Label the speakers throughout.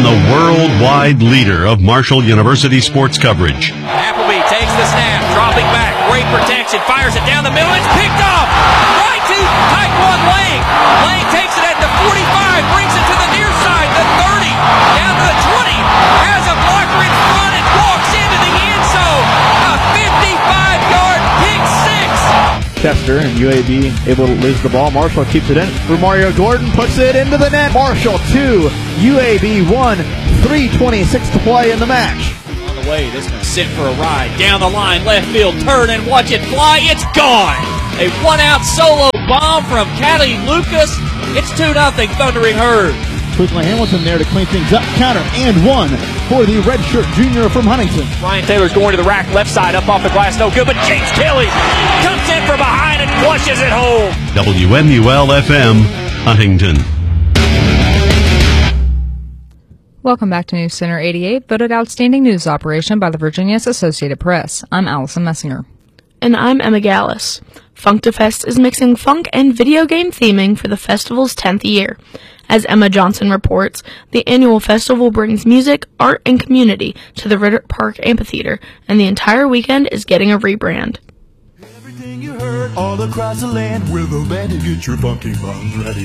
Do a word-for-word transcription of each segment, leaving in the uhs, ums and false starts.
Speaker 1: the worldwide leader of Marshall University sports coverage.
Speaker 2: Appleby takes the snap, dropping back, great protection, fires it down the middle, it's picked off! Right to Taekwon Lang! Lang takes it at the forty-five, brings it to the near side, the thirty, down to the twenty, has a blocker in front and walks into the end zone! A fifty-five-yard pick six!
Speaker 3: Chester and U A B able to lose the ball. Marshall keeps it in. Romario Gordon puts it into the net. Marshall two, U A B one, three twenty-six to play in the match.
Speaker 2: On the way, this one's sent for a ride. Down the line, left field, turn and watch it fly. It's gone! A one-out solo bomb from Callie Lucas. It's two nothing Thundering Herd.
Speaker 3: Quickly Hamilton there to clean things up. Counter and one for the redshirt junior from Huntington.
Speaker 2: Ryan Taylor's going to the rack, left side, up off the glass, no good, but James Kelly comes in from behind and flushes it home.
Speaker 1: W M U L F M, Huntington.
Speaker 4: Welcome back to News Center eighty-eight, voted Outstanding News Operation by the Virginia's Associated Press. I'm Allison Messinger.
Speaker 5: And I'm Emma Gallus. Funkdafest is mixing funk and video game theming for the festival's tenth year. As Emma Johnson reports, the annual festival brings music, art, and community to the Ritter Park Amphitheater, and the entire weekend is getting a rebrand.
Speaker 6: Everything you heard all across the land with a band to get your funky bombs ready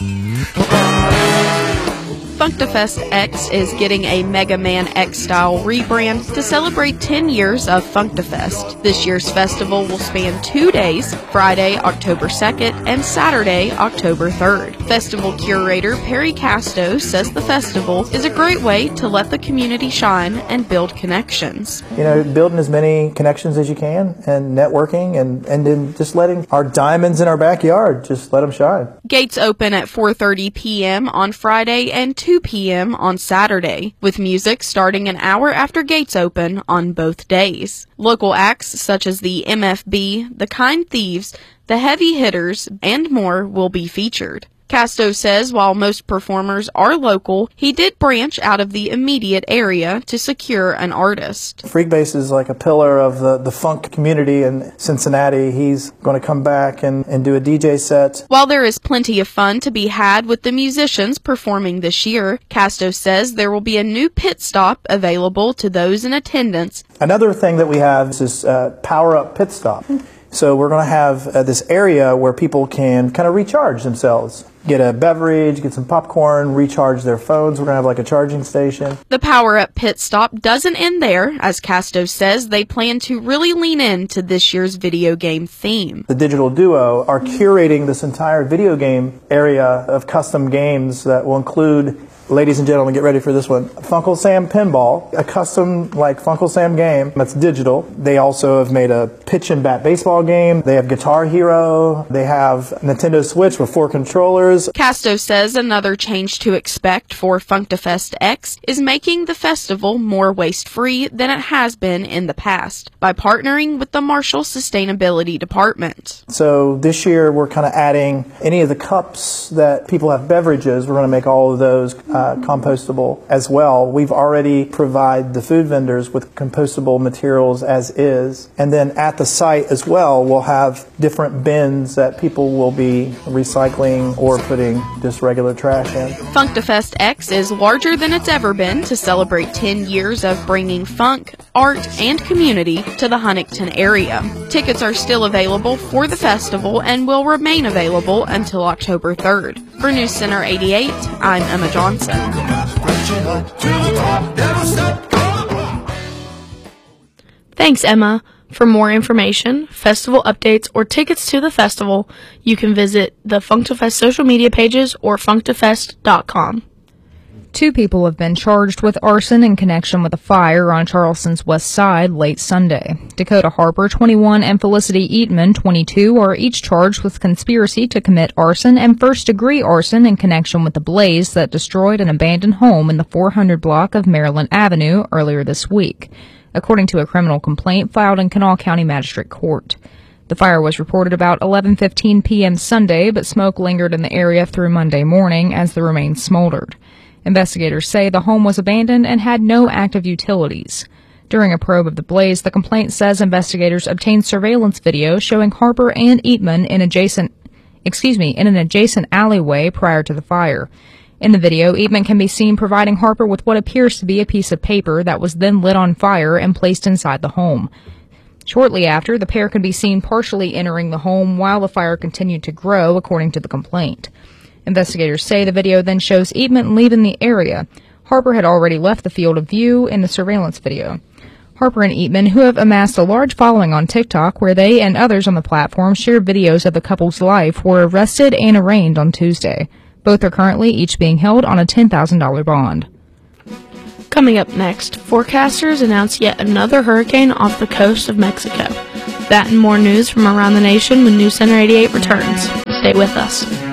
Speaker 6: to.
Speaker 7: Funkdafest X is getting a Mega Man X-style rebrand to celebrate ten years of Funkdafest. This year's festival will span two days, Friday, October second, and Saturday, October third. Festival curator Perry Casto says the festival is a great way to let the community shine and build connections.
Speaker 8: You know, building as many connections as you can and networking and, and then just letting our diamonds in our backyard, just let them shine.
Speaker 7: Gates open at four thirty p.m. on Friday and two p.m. on Saturday, with music starting an hour after gates open on both days. Local acts such as the M F B, the Kind Thieves, the Heavy Hitters, and more will be featured. Casto says while most performers are local, he did branch out of the immediate area to secure an artist.
Speaker 8: Freekbass is like a pillar of the, the funk community in Cincinnati. He's going to come back and, and do a D J set.
Speaker 7: While there is plenty of fun to be had with the musicians performing this year, Casto says there will be a new pit stop available to those in attendance.
Speaker 8: Another thing that we have is this uh, Power Up Pit Stop. So we're going to have uh, this area where people can kind of recharge themselves. Get a beverage, get some popcorn, recharge their phones. We're going to have like a charging station.
Speaker 7: The Power Up Pit Stop doesn't end there. As Casto says, they plan to really lean into this year's video game theme.
Speaker 8: The Digital Duo are curating this entire video game area of custom games that will include, ladies and gentlemen, get ready for this one, Funkle Sam Pinball, a custom like Funkle Sam game that's digital. They also have made a pitch and bat baseball game. They have Guitar Hero. They have Nintendo Switch with four controllers.
Speaker 7: Casto says another change to expect for Funkdafest X is making the festival more waste-free than it has been in the past by partnering with the Marshall Sustainability Department.
Speaker 8: So this year we're kind of adding any of the cups that people have beverages. We're going to make all of those uh, compostable as well. We've already provided the food vendors with compostable materials as is. And then at the site as well, we'll have different bins that people will be recycling or putting just regular trash in.
Speaker 7: Funkdafest X is larger than it's ever been to celebrate ten years of bringing funk, art, and community to the Huntington area. Tickets are still available for the festival and will remain available until October third. For News Center eighty-eight, I'm Emma Johnson.
Speaker 5: Thanks, Emma. For more information, festival updates, or tickets to the festival, you can visit the Funkdafest social media pages or funkdafest dot com.
Speaker 4: Two people have been charged with arson in connection with a fire on Charleston's west side late Sunday. Dakota Harper, twenty-one, and Felicity Eatman, twenty-two, are each charged with conspiracy to commit arson and first-degree arson in connection with the blaze that destroyed an abandoned home in the four hundred block of Maryland Avenue earlier this week, according to a criminal complaint filed in Kanawha County Magistrate Court. The fire was reported about eleven fifteen p.m. Sunday, but smoke lingered in the area through Monday morning as the remains smoldered. Investigators say the home was abandoned and had no active utilities. During a probe of the blaze, the complaint says investigators obtained surveillance video showing Harper and Eatman in adjacent, excuse me, in an adjacent alleyway prior to the fire. In the video, Eatman can be seen providing Harper with what appears to be a piece of paper that was then lit on fire and placed inside the home. Shortly after, the pair can be seen partially entering the home while the fire continued to grow, according to the complaint. Investigators say the video then shows Eatman leaving the area. Harper had already left the field of view in the surveillance video. Harper and Eatman, who have amassed a large following on TikTok, where they and others on the platform share videos of the couple's life, were arrested and arraigned on Tuesday. Both are currently each being held on a ten thousand dollars bond.
Speaker 5: Coming up next, forecasters announce yet another hurricane off the coast of Mexico. That and more news from around the nation when News Center eighty-eight returns. Stay with us.